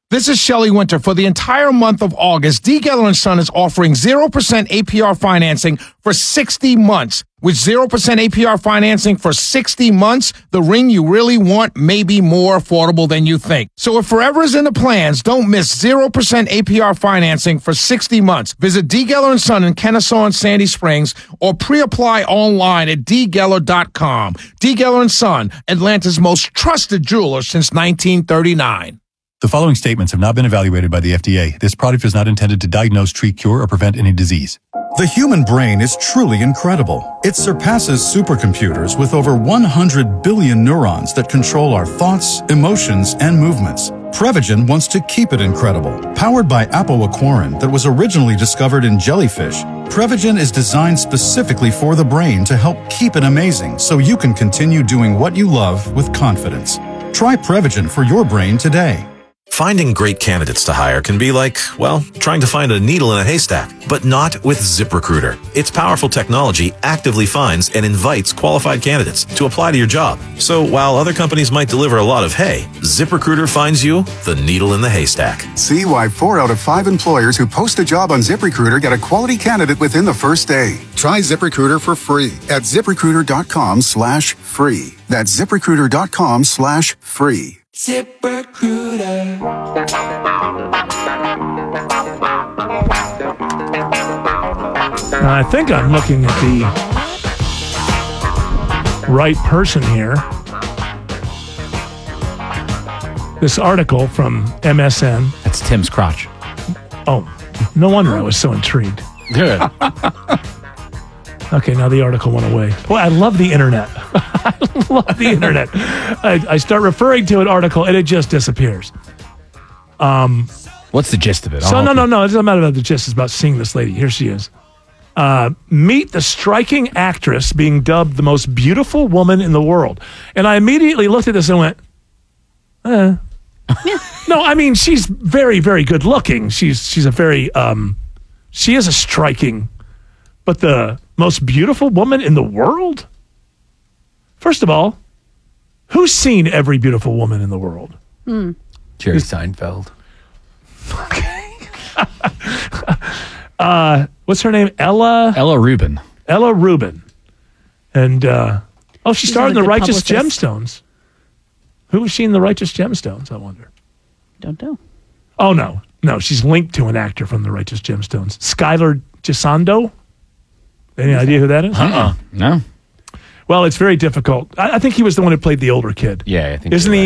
This is Shelley Winter. For the entire month of August, D. Geller & Son is offering 0% APR financing for 60 months. With 0% APR financing for 60 months, the ring you really want may be more affordable than you think. So if forever is in the plans, don't miss 0% APR financing for 60 months. Visit D. Geller & Son in Kennesaw and Sandy Springs or pre-apply online at dgeller.com. D. Geller & Son, Atlanta's most trusted jeweler since 1939. The following statements have not been evaluated by the FDA. This product is not intended to diagnose, treat, cure, or prevent any disease. The human brain is truly incredible. It surpasses supercomputers with over 100 billion neurons that control our thoughts, emotions, and movements. Prevagen wants to keep it incredible. Powered by apoaquarin that was originally discovered in jellyfish, Prevagen is designed specifically for the brain to help keep it amazing so you can continue doing what you love with confidence. Try Prevagen for your brain today. Finding great candidates to hire can be like, well, trying to find a needle in a haystack, but not with ZipRecruiter. Its powerful technology actively finds and invites qualified candidates to apply to your job. So while other companies might deliver a lot of hay, ZipRecruiter finds you the needle in the haystack. See why 4 out of 5 employers who post a job on ZipRecruiter get a quality candidate within the first day. Try ZipRecruiter for free at ZipRecruiter.com/free. That's ZipRecruiter.com/free. ZipRecruiter. I think I'm looking at the right person here. This article from MSN. That's Tim's crotch. Oh, no wonder I was so intrigued. Good. Okay, now the article went away. Well, I love the internet. I love the internet. I start referring to an article and it just disappears. What's the gist of it? No. It doesn't matter about the gist. It's about seeing this lady. Here she is. Meet the striking actress being dubbed the most beautiful woman in the world. And I immediately looked at this and went, No, I mean, she's very, very good looking. She's a very, she is a striking, but the most beautiful woman in the world? First of all, who's seen every beautiful woman in the world? Jerry Seinfeld. Okay. What's her name? Ella Rubin. Ella Rubin. And, she starred in The Righteous Gemstones. Who was she in The Righteous Gemstones, I wonder? Don't know. Oh, no. No, she's linked to an actor from The Righteous Gemstones. Skylar Gisondo? Any idea who that is? No. Well, it's very difficult. I think he was the one who played the older kid. Yeah, I think Isn't he?